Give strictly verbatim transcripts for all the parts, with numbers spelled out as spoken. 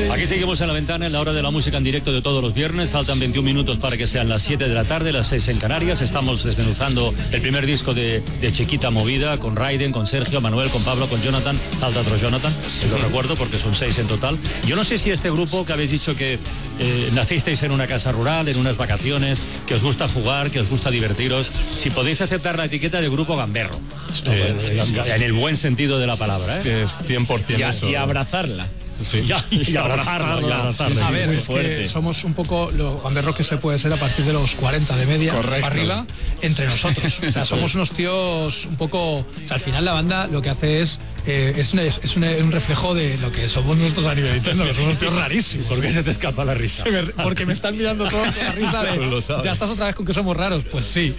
Aquí seguimos en La Ventana, en la hora de la música en directo de todos los viernes. Faltan veintiún minutos para que sean las siete de la tarde, las seis en Canarias. Estamos desmenuzando el primer disco de, de Chiquita Movida, con Raiden, con Sergio, Manuel, con Pablo, con Jonathan. Falta otro Jonathan, que lo recuerdo porque son seis en total. Yo no sé si este grupo que habéis dicho que eh, nacisteis en una casa rural, en unas vacaciones, que os gusta jugar, que os gusta divertiros, si podéis aceptar la etiqueta de grupo gamberro. Eh, en el buen sentido de la palabra, ¿eh? Que es cien por ciento y, eso. y abrazarla. Sí. Ya, y abrazarla, y abrazarla. A ver, es que somos un poco lo gamberro que se puede ser a partir de los cuarenta de media para arriba entre nosotros. O sea, somos unos tíos un poco... O sea, al final la banda lo que hace es... Eh, es, un, es un, un reflejo de lo que somos nosotros a nivel interno, que somos unos tíos rarísimos. ¿Por qué se te escapa la risa? Porque me están mirando todos con la risa de... Ya estás otra vez con que somos raros. Pues sí.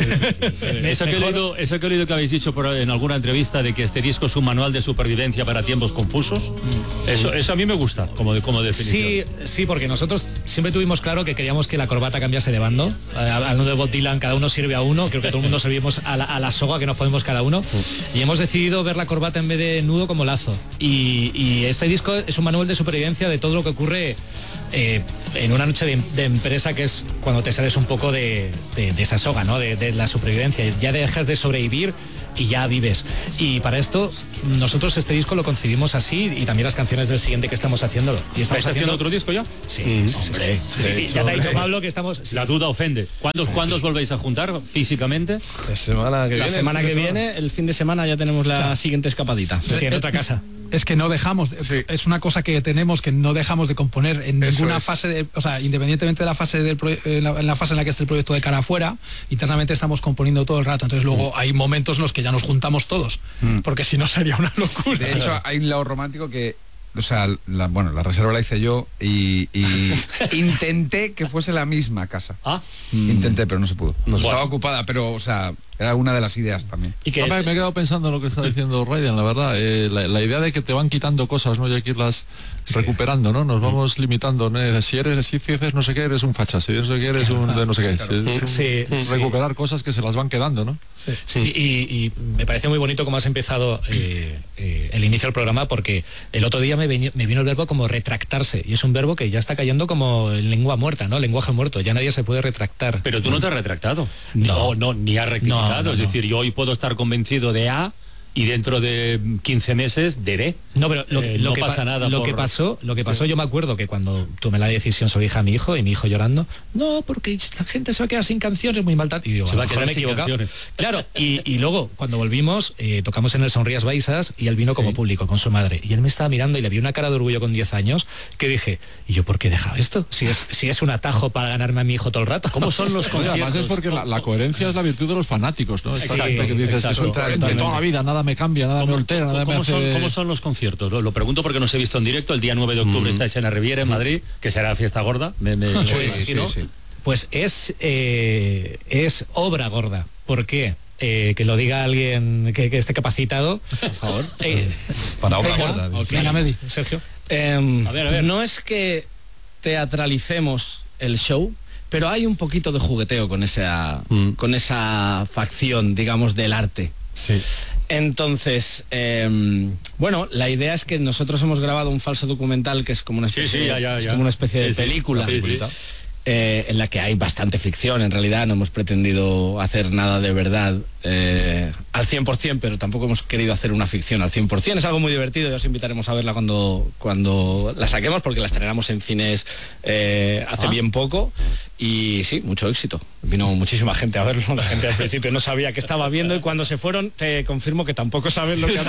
Eso que, he leído, eso que he leído que habéis dicho por, en alguna entrevista de que este disco es un manual de supervivencia para tiempos confusos. Mm. Eso, eso a mí me gusta, como, de, como definición. Sí, sí, porque nosotros siempre tuvimos claro que queríamos que la corbata cambiase de bando. Hablando de Bob Dylan, cada uno sirve a uno. Creo que todo el mundo servimos a la, a la soga que nos ponemos cada uno. Mm. Y hemos decidido ver la corbata en vez de nudo como lazo. Y, y este disco es un manual de supervivencia de todo lo que ocurre eh, en una noche de, de empresa, que es cuando te sales un poco de, de, de esa soga, ¿no? De, de la supervivencia. Ya dejas de sobrevivir y ya vives. Y para esto nosotros este disco lo concebimos así, y también las canciones del siguiente que estamos haciéndolo. ¿Y estamos haciendo, haciendo otro disco ya? Sí, mm, sí, sí, hombre, sí, sí, sí, sí. Ya te ha dicho Pablo que estamos... Sí, la duda ofende. ¿Cuándo, sí. ¿Cuándo os volvéis a juntar físicamente? La semana que la viene. semana que viene, el fin de semana ya tenemos la claro. siguiente escapadita. Sí, en otra casa. Es que no dejamos, sí. es una cosa que tenemos, que no dejamos de componer en Eso ninguna es. fase, de, o sea, independientemente de la fase del en la, en la fase en la que esté el proyecto de cara afuera, internamente estamos componiendo todo el rato. Entonces luego mm. hay momentos en los que ya nos juntamos todos, mm. porque si no sería una locura. De hecho, hay un lado romántico que, o sea, la, bueno, la reserva la hice yo y, y intenté que fuese la misma casa. Ah. Intenté, pero no se pudo. No, Estaba bueno. ocupada, pero, o sea, era una de las ideas también. Y que... me, me he quedado pensando en lo que está diciendo Raiden, la verdad. Eh, la, la idea de que te van quitando cosas, ¿no? Y hay que irlas sí. recuperando, ¿no? Nos vamos limitando, ¿no? Si eres, si dices no sé qué, eres un facha. Si eres no sé qué, eres un de no sé qué. Claro. Sí, un, sí. Recuperar cosas que se las van quedando, ¿no? Sí. Sí. Y, y me parece muy bonito cómo has empezado eh, eh, el inicio del programa, porque el otro día me, veni, me vino el verbo como retractarse, y es un verbo que ya está cayendo como en lengua muerta, ¿no? Lenguaje muerto, ya nadie se puede retractar. Pero tú no te has retractado. No, no, no ni has rectificado. No, no, no. Es decir, yo hoy puedo estar convencido de A y dentro de quince meses de B. No, pero lo, eh, lo no que pasa nada. Lo por... que pasó, lo que pasó, yo me acuerdo que cuando tomé la decisión sobre hija a mi hijo, y mi hijo llorando, no, porque la gente se va a quedar sin canciones, muy mal. Y digo, se va a quedar me he sin equivocado. Canciones. Claro, y, y luego cuando volvimos, eh, tocamos en el Sonrías Baixas, y él vino como sí. público con su madre, y él me estaba mirando y le vi una cara de orgullo con diez años, que dije, ¿y yo por qué he dejado esto? Si es, si es un atajo para ganarme a mi hijo todo el rato. ¿Cómo son los conciertos? Además es porque la, la coherencia es la virtud de los fanáticos, ¿no? Exacto, exacto, que dices, exacto, que de toda la vida, nada me cambia, nada me altera, nada me hace... Son, ¿Cómo son los conciertos? Lo, lo pregunto porque no os he visto en directo. El día nueve de octubre mm. estáis en la Riviera, en Madrid, que será fiesta gorda. Me, me, sí, sí, sí, ¿no? sí. Pues es, eh, es obra gorda. ¿Por qué? Eh, que lo diga alguien que, que esté capacitado, por favor. Eh, Para obra gorda. Okay. Venga, Sergio. Eh, a ver, a ver. No es que teatralicemos el show, pero hay un poquito de jugueteo con esa, mm. con esa facción, digamos, del arte. Sí. Entonces, eh, bueno, la idea es que nosotros hemos grabado un falso documental que es como una especie, sí, sí, ya, ya, es ya. como una especie de sí, película. Sí, sí. Eh, en la que hay bastante ficción, en realidad no hemos pretendido hacer nada de verdad eh, al cien por cien, pero tampoco hemos querido hacer una ficción al cien por cien. Es algo muy divertido y os invitaremos a verla cuando, cuando la saquemos, porque la estrenamos en cines eh, hace ah. bien poco, y sí, mucho éxito. Vino muchísima gente a verlo. La gente al principio no sabía que estaba viendo, y cuando se fueron te confirmo que tampoco saben lo que han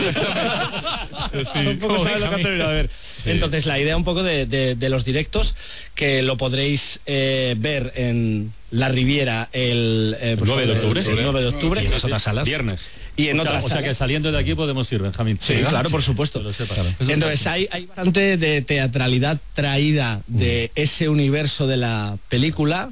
sí, tampoco saben lo que han terminado de ver. Sí. Entonces la idea un poco de, de, de los directos, que lo podréis eh, ver en La Riviera el, eh, el nueve de octubre, el, el nueve de octubre, y en las otras salas. Viernes. Y en o otras sea, salas. O sea que saliendo de aquí podemos ir, Benjamín. Sí, sí, claro, por supuesto. Entonces hay, hay bastante de teatralidad traída de mm. ese universo de la película,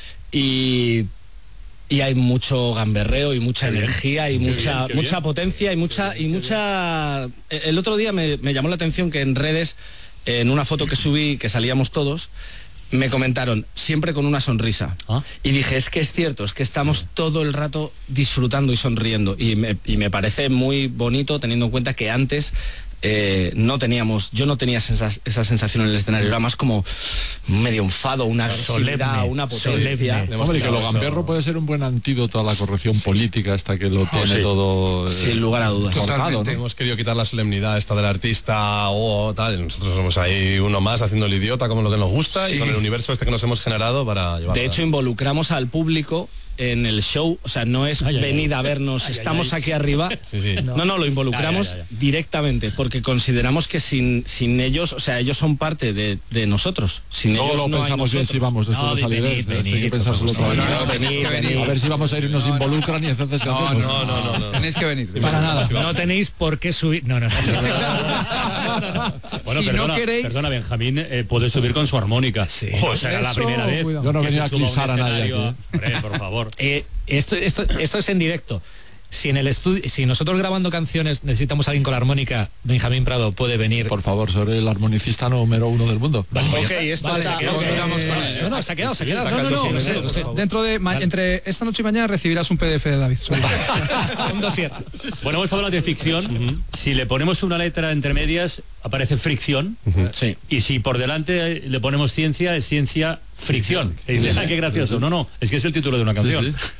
y y hay mucho gamberreo y mucha qué energía bien, y mucha bien, mucha bien. potencia y mucha y mucha el otro día me, me llamó la atención que en redes, en una foto que subí, que salíamos todos, me comentaron, siempre con una sonrisa. ¿Ah? Y dije, es que es cierto, es que estamos sí. todo el rato disfrutando y sonriendo, y me, y me parece muy bonito, teniendo en cuenta que antes eh, no teníamos, yo no tenía esa, esa sensación en el escenario, era más como medio enfado, una agresividad, una potencia. Hombre, y que lo gamberro puede ser un buen antídoto a la corrección política hasta que lo tiene oh, sí. todo eh, sin lugar a dudas. Totalmente. ¿No? Hemos querido quitar la solemnidad esta del artista o tal, nosotros somos ahí uno más haciendo el idiota como lo que nos gusta sí. y con el universo este que nos hemos generado para llevar. De hecho, involucramos al público en el show, o sea, no es ay, venid ay, a vernos, ay, estamos ay, aquí arriba. Sí, sí. No, no, lo involucramos ay, ay, ay. directamente, porque consideramos que sin, sin ellos, o sea, ellos son parte de, de nosotros. Sin Luego ellos lo no pensamos bien si vamos después no, de salir. Venid, venid, hay que pensárselo otra vez. No, no, venid, venid. A ver si vamos a ir y nos no, involucran no. y entonces no, no, no, no, no, tenéis que venir. Para nada. No tenéis por qué subir. No, no, no. Bueno, si perdona, no queréis... perdona, Benjamín eh, puede subir con su armónica. Sí. O sea, era la primera vez. Yo no venía a eclipsar a nadie aquí. Hombre, por favor. Eh, esto, esto, esto es en directo. Si en el estudio, si nosotros grabando canciones necesitamos a alguien con la armónica, Benjamín Prado puede venir. Por favor, sobre el armonicista número uno del mundo. Vale, ok, esto vale, está, se quedó, okay. eh, no, no, se ha quedado, se ha quedado. No, no, no, no, sé, no sé. Dentro de vale. entre esta noche y mañana recibirás un P D F de David. Un dossier. Bueno, hemos hablado de ficción. Uh-huh. Si le ponemos una letra entre medias, aparece fricción. Uh-huh. Sí. Y si por delante le ponemos ciencia, es ciencia fricción. Y dices, ah, qué gracioso. No, no, es que es el título de una canción. Sí, sí.